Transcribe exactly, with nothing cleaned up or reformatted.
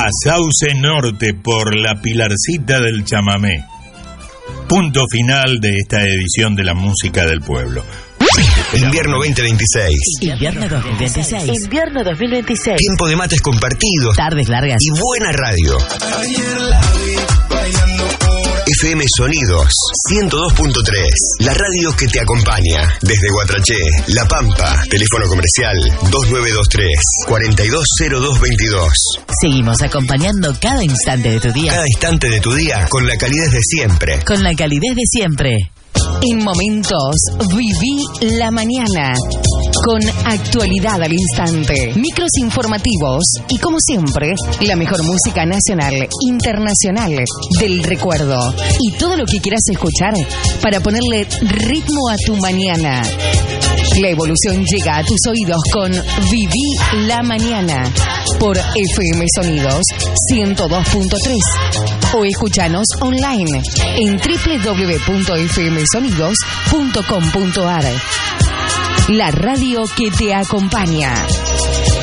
a Sauce Norte por la Pilarcita del Chamamé. Punto final de esta edición de la música del pueblo. Invierno veinte veintiséis. Invierno dos mil veintiséis. Invierno dos mil veintiséis. Tiempo de mates compartidos. Tardes largas. Y buena radio. F M Sonidos ciento dos punto tres. La radio que te acompaña. Desde Guatraché, La Pampa. Teléfono comercial dos nueve dos tres, cuatro dos cero dos dos dos. Seguimos acompañando cada instante de tu día. Cada instante de tu día con la calidez de siempre. Con la calidez de siempre. En momentos, viví la mañana. Con actualidad al instante, micros informativos y, como siempre, la mejor música nacional, internacional, del recuerdo. Y todo lo que quieras escuchar para ponerle ritmo a tu mañana. La evolución llega a tus oídos con Viví la Mañana por F M Sonidos ciento dos punto tres o escúchanos online en doble u doble u doble u punto f m sonidos punto com punto a r. La radio que te acompaña.